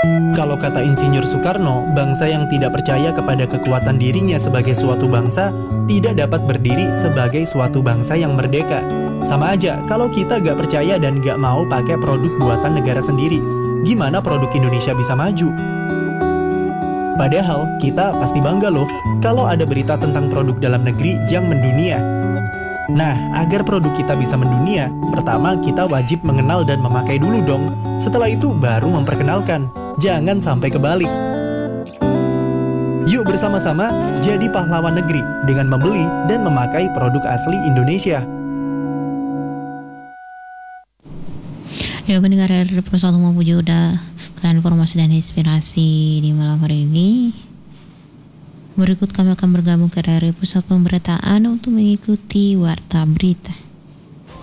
Kalau kata Insinyur Soekarno, bangsa yang tidak percaya kepada kekuatan dirinya sebagai suatu bangsa tidak dapat berdiri sebagai suatu bangsa yang merdeka. Sama aja, kalau kita gak percaya dan gak mau pakai produk buatan negara sendiri, gimana produk Indonesia bisa maju? Padahal, kita pasti bangga loh kalau ada berita tentang produk dalam negeri yang mendunia. Nah, agar produk kita bisa mendunia, pertama kita wajib mengenal dan memakai dulu dong. Setelah itu baru memperkenalkan. Jangan sampai kebalik. Yuk bersama-sama jadi pahlawan negeri dengan membeli dan memakai produk asli Indonesia. Ya, pendengar Persatu Mapuji udah kalian informasi dan inspirasi di malam hari ini. Berikut kami akan bergabung ke dari pusat pemberitaan untuk mengikuti warta berita.